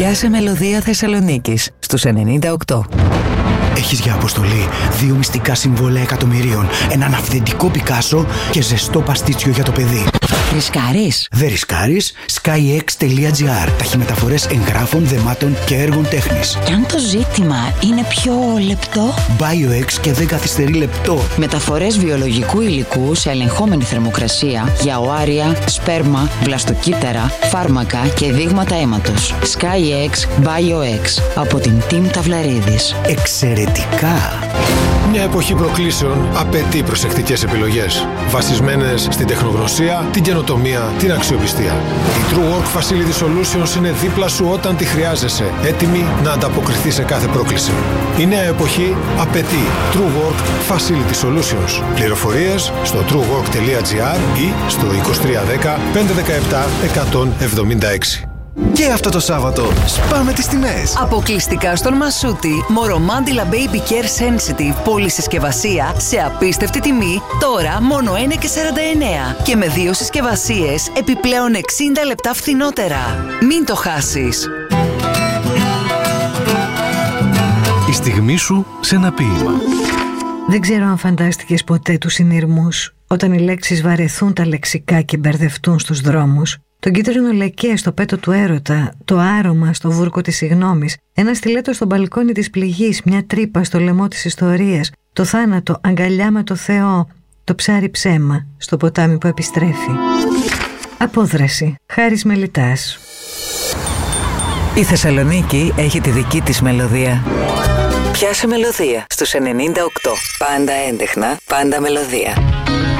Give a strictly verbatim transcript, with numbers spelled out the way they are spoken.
Πιάσε μελωδία Θεσσαλονίκης στους ενενήντα οκτώ. Έχεις για αποστολή δύο μυστικά συμβόλαια εκατομμυρίων, έναν αυθεντικό Πικάσο και ζεστό παστίτσιο για το παιδί. Ρισκάρεις? Δεν ρισκάρεις. skyx τελεία gr. Ταχυμεταφορές εγγράφων, δεμάτων και έργων τέχνης. Και αν το ζήτημα είναι πιο λεπτό? BioX και δεν καθυστερεί λεπτό. Μεταφορές βιολογικού υλικού σε ελεγχόμενη θερμοκρασία για οάρια, σπέρμα, βλαστοκύτταρα, φάρμακα και δείγματα αίματος. skyx BioX από την Team Ταυλαρίδης. Εξαιρετικά! Μια εποχή προκλήσεων απαιτεί προσεκτικές επιλογές, βασισμένες στην τεχνογνωσία, την καινοτομία, την αξιοπιστία. Η True Work Facility Solutions είναι δίπλα σου όταν τη χρειάζεσαι, έτοιμη να ανταποκριθεί σε κάθε πρόκληση. Η νέα εποχή απαιτεί True Work Facility Solutions. Πληροφορίες στο truework τελεία gr ή στο είκοσι τρία δέκα πεντακόσια δεκαεπτά εκατόν εβδομήντα έξι. Και αυτό το Σάββατο σπάμε τις τιμές. Αποκλειστικά στον Μασούτη, Μορομάντιλα Baby Care Sensitive πολυσυσκευασία σε απίστευτη τιμή, τώρα μόνο ένα και σαράντα εννέα. Και με δύο συσκευασίες επιπλέον εξήντα λεπτά φθηνότερα. Μην το χάσεις. Η στιγμή σου σε ένα ποίημα. Δεν ξέρω αν φαντάστηκες ποτέ τους συνειρμούς, όταν οι λέξεις βαρεθούν τα λεξικά και μπερδευτούν στους δρόμους. Τον κίτρινο λεκέ στο πέτο του έρωτα, το άρωμα στο βούρκο της συγγνώμης, ένα στιλέτο στο μπαλκόνι της πληγής, μια τρύπα στο λαιμό της ιστορίας, το θάνατο αγκαλιά με το Θεό, το ψάρι ψέμα στο ποτάμι που επιστρέφει. Απόδραση, Χάρης Μελιτάς. Η Θεσσαλονίκη έχει τη δική της μελωδία. Πιάσε μελωδία στους ενενήντα οκτώ. Πάντα έντεχνα, πάντα μελωδία.